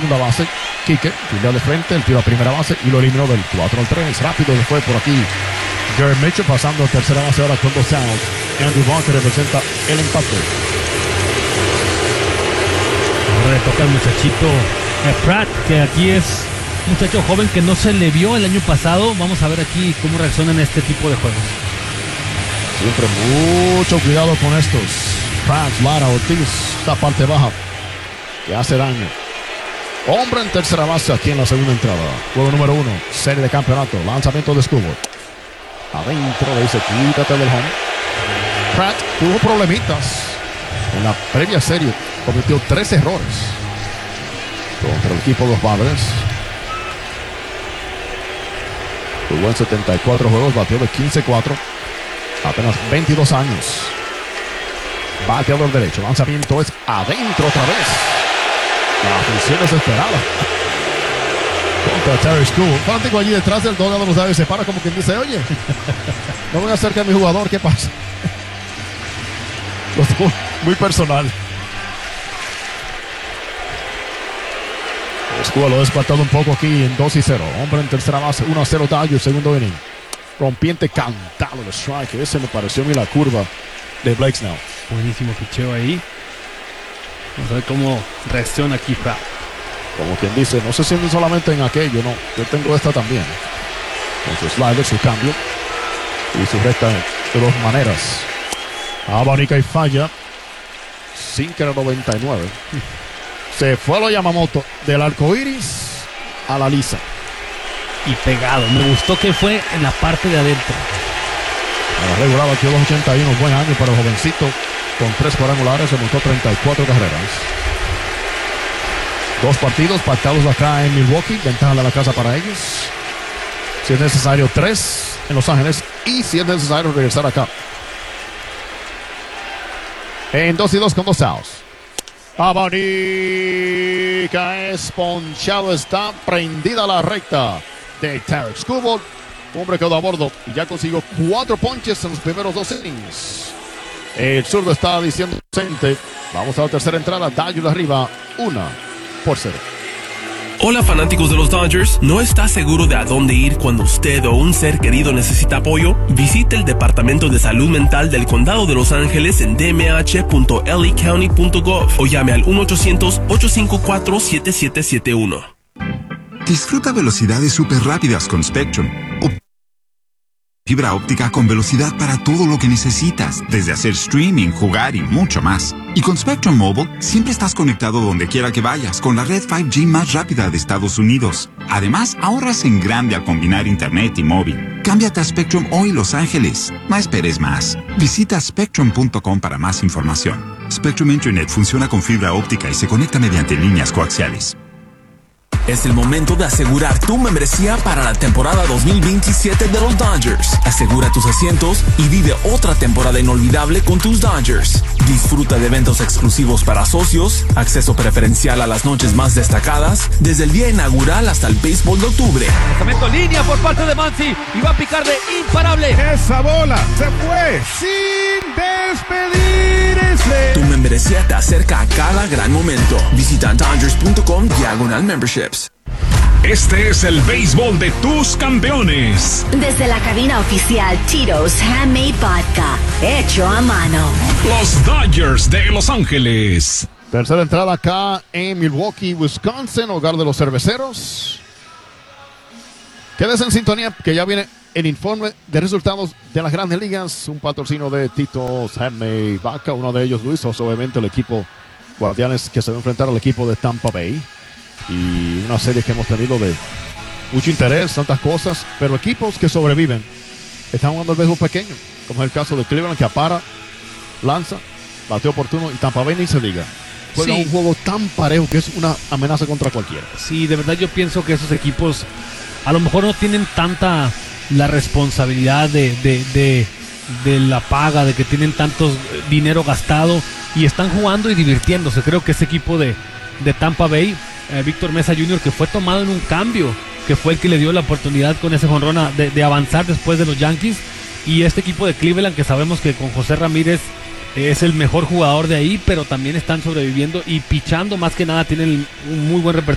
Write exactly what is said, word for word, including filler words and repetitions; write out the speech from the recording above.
segunda base. Quique, fila de frente, el tiro a primera base y lo eliminó del cuatro al tres. Rápido se fue por aquí Garrett Mitchell, pasando a tercera base ahora con dos outs. Andrew Vaughn, que representa el empate. Ahora le toca al muchachito eh, Pratt, que aquí es un muchacho joven que no se le vio el año pasado. Vamos a ver aquí cómo reaccionan en este tipo de juegos. Siempre mucho cuidado con estos. Pratt, Lara, Ortiz, esta parte baja que hace daño. Hombre en tercera base aquí en la segunda entrada. Juego número uno, serie de campeonato. Lanzamiento de Skubal. Adentro le dice, quítate del home. Pratt tuvo problemitas en la previa serie. Cometió tres errores contra el equipo de los Padres. Jugó en setenta y cuatro juegos, batió de quince cuatro. Apenas veintidós años. Bateador derecho. Lanzamiento es adentro otra vez. La función es esperada. Contra Terry Skubal. Un fanático allí detrás del dogado de los Dodgers se para como quien dice, oye, no voy a acercar a mi jugador, ¿qué pasa? Muy personal. Skubal lo ha despertado un poco aquí en dos y cero. Hombre en tercera base, uno a cero Dodgers, segundo inning. Rompiente cantado de strike. Ese me pareció a mí la curva de Blake Snell. Buenísimo picheo ahí. Vamos a ver cómo reacciona aquí Pratt. Como quien dice, no se sienten solamente en aquello, no. Yo tengo esta también. Con su slider, su cambio y su recta de dos maneras. Abanica y falla. Sinker noventa y nueve. Se fue lo Yamamoto del arco iris a la lisa. Y pegado. Me gustó que fue en la parte de adentro. A la regular batió dos ochenta y uno. Buen año para el jovencito. Con tres cuadrangulares se montó treinta y cuatro carreras. Dos partidos pactados acá en Milwaukee. Ventaja de la casa para ellos. Si es necesario, tres en Los Ángeles. Y si es necesario, regresar acá. En dos y dos con dos outs. Abanica es ponchado. Está prendida la recta de Tarek Skubal. Hombre quedó a bordo y ya consiguió cuatro ponches en los primeros dos innings. El zurdo está diciendo presente. Vamos a la tercera entrada. Dodgers arriba. Una por cero. Hola fanáticos de los Dodgers, ¿no está seguro de a dónde ir cuando usted o un ser querido necesita apoyo? Visite el Departamento de Salud Mental del Condado de Los Ángeles en d m h punto l a county punto gov o llame al uno ochocientos, ocho cinco cuatro, siete siete siete uno. Disfruta velocidades súper rápidas con Spectrum. O fibra óptica con velocidad para todo lo que necesitas, desde hacer streaming, jugar y mucho más. Y con Spectrum Mobile, siempre estás conectado donde quiera que vayas con la red cinco G más rápida de Estados Unidos. Además, ahorras en grande al combinar internet y móvil. Cámbiate a Spectrum hoy, Los Ángeles. No esperes más. Visita spectrum punto com para más información. Spectrum Internet funciona con fibra óptica y se conecta mediante líneas coaxiales. Es el momento de asegurar tu membresía para la temporada dos mil veintisiete de los Dodgers. Asegura tus asientos y vive otra temporada inolvidable con tus Dodgers. Disfruta de eventos exclusivos para socios, acceso preferencial a las noches más destacadas, desde el día inaugural hasta el béisbol de octubre. Lanzamiento línea por parte de Muncy y va a picar de imparable. Esa bola se fue sin despedirse. Tu membresía te acerca a cada gran momento. Visita dodgers punto com diagonal memberships. Este es el béisbol de tus campeones. Desde la cabina oficial Tito's Handmade Vodka, hecho a mano. Los Dodgers de Los Ángeles. Tercera entrada acá en Milwaukee, Wisconsin, hogar de los cerveceros. Quédese en sintonía que ya viene el informe de resultados de las grandes ligas. Un patrocinio de Tito's Handmade Vodka. Uno de ellos, Luis, obviamente el equipo Guardianes que se va a enfrentar al equipo de Tampa Bay. Y una serie que hemos tenido de mucho interés, tantas cosas, pero equipos que sobreviven están jugando el béisbol pequeño, como es el caso de Cleveland, que apara, lanza, bateo oportuno, y Tampa Bay ni se diga. Juega sí. Un juego tan parejo que es una amenaza contra cualquiera. Sí, de verdad yo pienso que esos equipos a lo mejor no tienen tanta la responsabilidad de, de, de, de la paga, de que tienen tanto dinero gastado y están jugando y divirtiéndose. Creo que ese equipo de, de Tampa Bay, Eh, Víctor Mesa junior, que fue tomado en un cambio, que fue el que le dio la oportunidad con ese jonrón de, de avanzar después de los Yankees, y este equipo de Cleveland que sabemos que con José Ramírez eh, es el mejor jugador de ahí, pero también están sobreviviendo y pichando más que nada, tienen un muy buen repertorio.